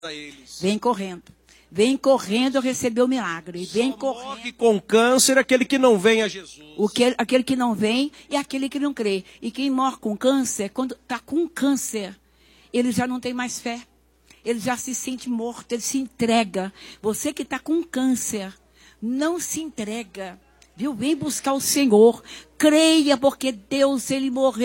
a eles. Vem correndo. Vem correndo receber o milagre. Vem correndo. Morre com câncer aquele que não vem a Jesus. Aquele que não vem e aquele que não crê. E quem morre com câncer, quando está com câncer, ele já não tem mais fé. Ele já se sente morto, ele se entrega. Você que está com câncer, não se entrega. Viu? Vem buscar o Senhor. Creia, porque Deus, ele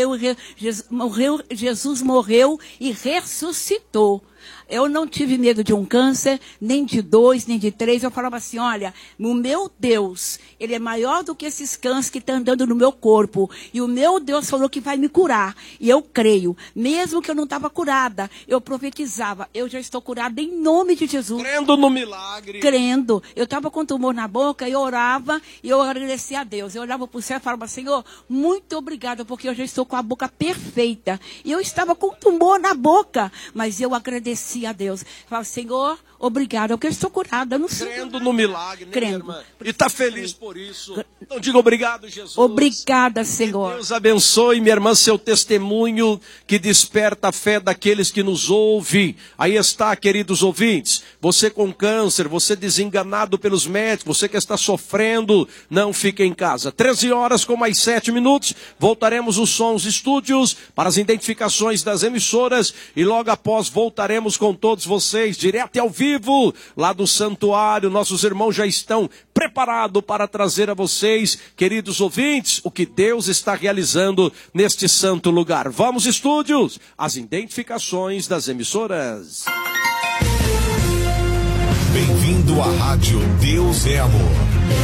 Jesus morreu e ressuscitou. Eu não tive medo de um câncer, nem de 2, nem de 3. Eu falava assim, olha, o meu Deus, ele é maior do que esses cânceres que estão andando no meu corpo. E o meu Deus falou que vai me curar. E eu creio. Mesmo que eu não estava curada, eu profetizava. Eu já estou curada em nome de Jesus. Crendo no milagre. Crendo. Eu estava com tumor na boca, eu orava e eu agradecia a Deus. Eu olhava para o céu e falava, Senhor, muito obrigada, porque eu já estou com a boca perfeita. E eu estava com tumor na boca, mas eu agradeci a Deus. Fala, Senhor, obrigada, porque eu estou curada. Não sei. Crendo no milagre, né, crendo. Irmã? E está feliz por isso. Então diga obrigado, Jesus. Obrigada, Senhor. Que Deus abençoe, minha irmã, seu testemunho que desperta a fé daqueles que nos ouvem. Aí está, queridos ouvintes. Você com câncer, você desenganado pelos médicos, você que está sofrendo, não fique em casa. 13 horas com mais 7 minutos. Voltaremos os sons estúdios para as identificações das emissoras e logo após voltaremos com todos vocês direto e ao vivo lá do santuário. Nossos irmãos já estão preparados para trazer a vocês, queridos ouvintes, o que Deus está realizando neste santo lugar. Vamos, estúdios, as identificações das emissoras. Bem-vindo à Rádio Deus é Amor.